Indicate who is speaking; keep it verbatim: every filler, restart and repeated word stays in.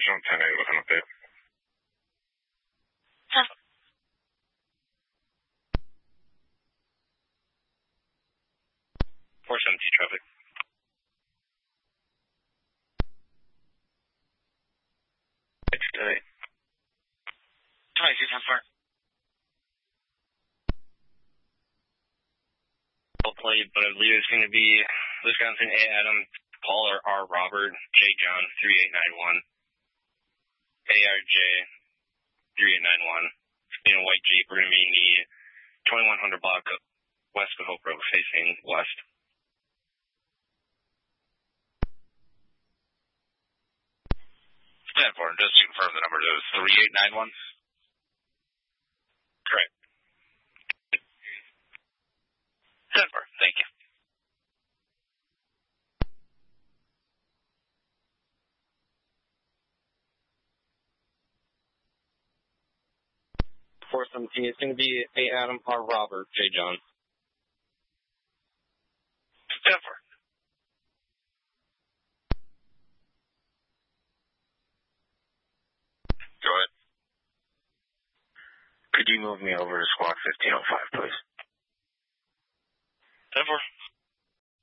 Speaker 1: National ten eight with an update.
Speaker 2: four seventy traffic.
Speaker 3: twenty-two, ten four.
Speaker 2: Played, but I believe it's going to be Wisconsin A. Adam, Paul or R. Robert, J. John, three eight nine one. A R J, three eight nine one. In a white Jeep, we're going to be in the twenty-one hundred block west of Hope Road, facing west.
Speaker 3: ten four, just to confirm the number, it was three eight nine one?
Speaker 2: Correct.
Speaker 3: ten four, thank you.
Speaker 2: four seventeen, it's going to be A. Adam, R. Robert, J. John.
Speaker 3: ten four.
Speaker 1: Go ahead. Could you move me over to squad fifteen oh five, please?
Speaker 3: ten four.